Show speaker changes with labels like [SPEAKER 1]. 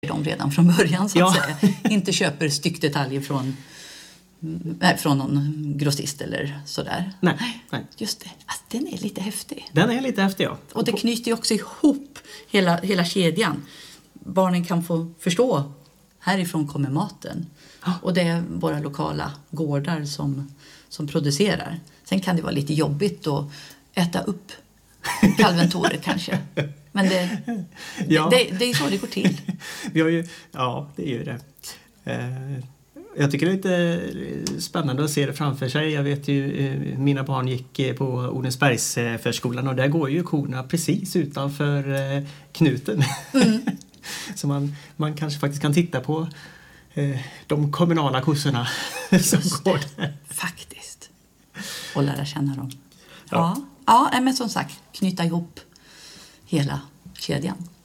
[SPEAKER 1] dem redan från början så att
[SPEAKER 2] Ja.
[SPEAKER 1] säga. Inte köper styckdetaljer från någon grossist eller sådär.
[SPEAKER 2] Nej.
[SPEAKER 1] Just det, alltså, den är lite häftig.
[SPEAKER 2] Den är lite häftig, ja.
[SPEAKER 1] Och det knyter ju också ihop hela kedjan. Barnen kan få förstå, härifrån kommer maten. Och det är våra lokala gårdar som producerar. Sen kan det vara lite jobbigt att äta upp kalven Tore kanske. Men det är så det går till.
[SPEAKER 2] Vi har ju, ja, det är ju det. Jag tycker det är lite spännande att se det framför sig. Jag vet ju, mina barn gick på Odensbergsförskolan och där går ju korna precis utanför knuten. Mm. Så man kanske faktiskt kan titta på de kommunala kossorna som går där.
[SPEAKER 1] Faktiskt. Och lära känna dem. Ja, men som sagt, knyta ihop hela kedjan.